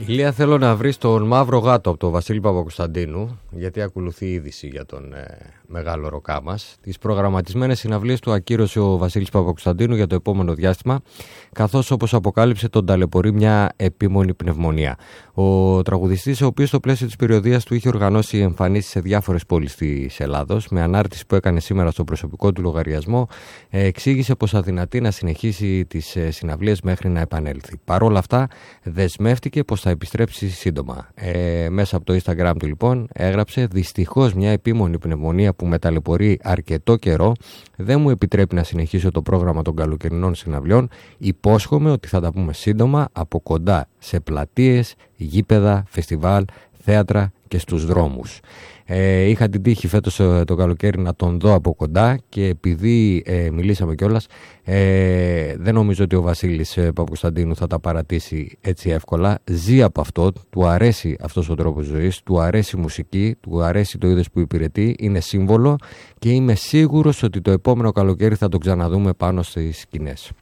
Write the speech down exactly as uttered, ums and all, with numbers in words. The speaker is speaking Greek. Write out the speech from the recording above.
Ηλία, θέλω να βρεις τον Μαύρο Γάτο από τον Βασίλη Παπακοσταντίνου, γιατί ακολουθεί η είδηση για τον ε, μεγάλο ροκά μας. Τις προγραμματισμένες συναυλίες του ακύρωσε ο Βασίλης Παπακοσταντίνου για το επόμενο διάστημα, καθώς, όπως αποκάλυψε, τον ταλαιπωρεί μια επίμονη πνευμονία. Ο τραγουδιστής, ο οποίος στο πλαίσιο της περιοδίας του είχε οργανώσει εμφανίσεις σε διάφορες πόλεις της Ελλάδος, με ανάρτηση που έκανε σήμερα στο προσωπικό του λογαριασμό, ε, εξήγησε πως αδυνατεί να συνεχίσει τις ε, συναυλίες μέχρι να επανέλθει. Παρ' όλα αυτά, δεσμεύτηκε πως θα επιστρέψει σύντομα. Ε, μέσα από το Instagram του λοιπόν έγραψε: «Δυστυχώς μια επίμονη πνευμονία που με ταλαιπωρεί αρκετό καιρό δεν μου επιτρέπει να συνεχίσω το πρόγραμμα των καλοκαιρινών συναυλιών. Υπόσχομαι ότι θα τα πούμε σύντομα από κοντά σε πλατείες, γήπεδα, φεστιβάλ, θέατρα και στους δρόμους». Ε, είχα την τύχη φέτος το καλοκαίρι να τον δω από κοντά και επειδή ε, μιλήσαμε κιόλας, ε, δεν νομίζω ότι ο Βασίλης Παπακοσταντίνου θα τα παρατήσει έτσι εύκολα. Ζει από αυτό, του αρέσει αυτός ο τρόπος ζωής, του αρέσει η μουσική, του αρέσει το είδος που υπηρετεί, είναι σύμβολο και είμαι σίγουρος ότι το επόμενο καλοκαίρι θα τον ξαναδούμε πάνω στις σκηνές.